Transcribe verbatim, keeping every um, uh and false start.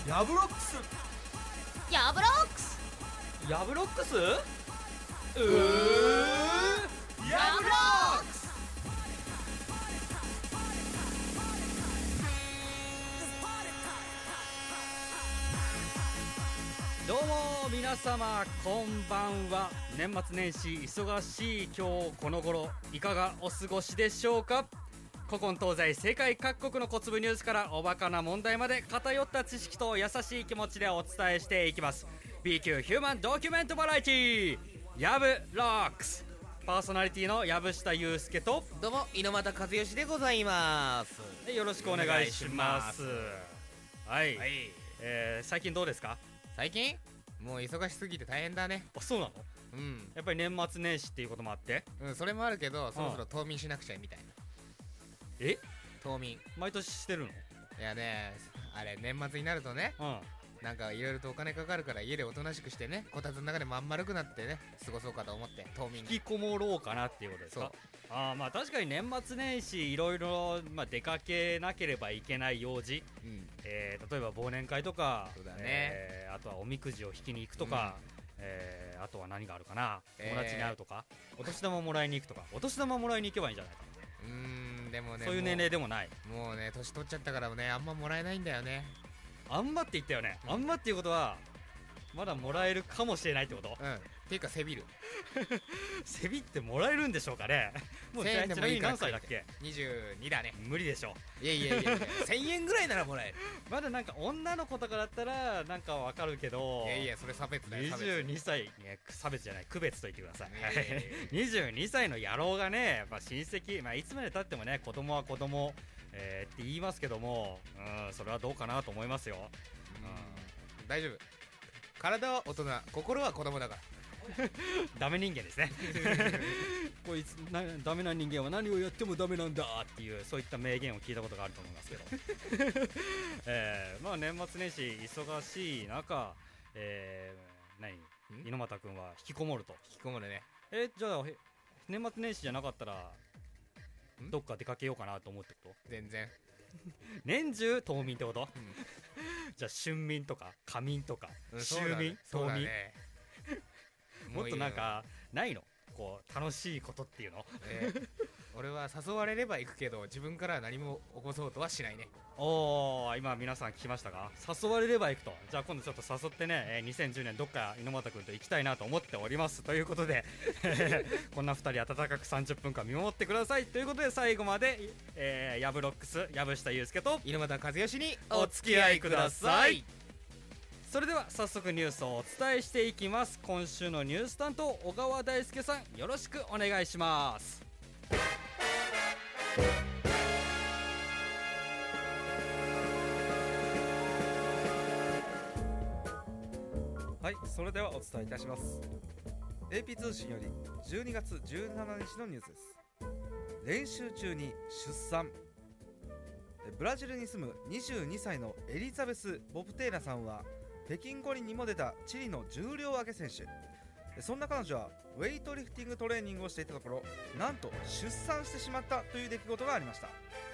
ヤブロックスヤブロックスヤブロックスうーヤブロックス。 どうも皆様こんばんは。年末年始忙しい今日この頃いかがお過ごしでしょうか。古今東西世界各国の小粒ニュースからおバカな問題まで偏った知識と優しい気持ちでお伝えしていきます。 B 級ヒューマンドキュメントバラエティーヤブロックス、パーソナリティの藪下祐介とどうも猪俣和義でございます。 よろしくお願いします。はい、はい、えー、最近どうですか。 最近もう忙しすぎて大変だね。 あ、そうなの。 うん、 やっぱり年末年始っていうこともあって、 うん、それもあるけど、そろそろ冬眠しなくちゃみたいな。 え、 冬眠毎年してるの。 いやね、あれ年末になるとね、うん、なんかいろいろとお金かかるから家でおとなしくしてね、こたつの中でまん丸くなってね過ごそうかと思って冬眠引きこもろうかなっていうことですか。ああ、まあ確かに年末年始いろいろ出かけなければいけない用事、うん、えー、例えば忘年会とか、 そうだね、 えー、あとはおみくじを引きに行くとか、うん、えー、あとは何があるかな、友達に会うとか、えー、お年玉もらいに行くとか。お年玉もらいに行けばいいんじゃないか。 うーん、でもね、 そういう年齢でもない。 もうね、年取っちゃったからね、あんまもらえないんだよね。 あんまって言ったよね、うん、あんまっていうことはまだもらえるかもしれないってこと。 うん、っていうかせびるせびってもらえるんでしょうかね。もうちなみに何歳だっけ。 にじゅうにだね。 無理でしょ。 いやいやいやいやせんえんぐらいならもらえる。まだなんか女の子とかだったらなんかわかるけど、 いやいやそれ差別だよ。 にじゅうにさい、ね、差別じゃない、区別と言ってください。にじゅうにさいの野郎がね、まあ、親戚、まあ、いつまでたってもね子供は子供、えー、って言いますけども、うん、それはどうかなと思いますよ。 うん、大丈夫。体は大人、心は子供だからダメ人間ですねこいつなダメな人間は何をやってもダメなんだっていう、そういった名言を聞いたことがあると思いますけど、えー、まあ年末年始忙しい中、えー、何猪俣君は引きこもると。 引きこもるね。 えー、じゃあ年末年始じゃなかったらどっか出かけようかなと思ってこと。 全然年中冬眠ってこと、うん、じゃあ春眠とか夏眠とか、うん、秋眠、冬眠、ね、もっとなんかないの、こう楽しいことっていうの、 えー、俺は誘われれば行くけど自分からは何も起こそうとはしないね。 おー、今皆さん聞きましたか。誘われれば行くと。じゃあ今度ちょっと誘ってね、えー、にせんじゅうねんどっか猪俣君と行きたいなと思っておりますということでこんなふたり温かくさんじゅっぷんかん見守ってくださいということで、最後まで、えー、ヤブロックス藪下祐介と猪俣和義にお付き合いください。それでは早速ニュースをお伝えしていきます。今週のニュース担当小川大輔さん、よろしくお願いします。 はい、それではお伝えいたします。 エーピー 通信よりじゅうにがつじゅうしちにちのニュースです。練習中に出産。ブラジルに住むにじゅうにさいのエリザベス・ボプテーラさんは北京五輪にも出たチリの重量挙げ選手。そんな彼女はウェイトリフティングトレーニングをしていたところ、なんと出産してしまったという出来事がありました。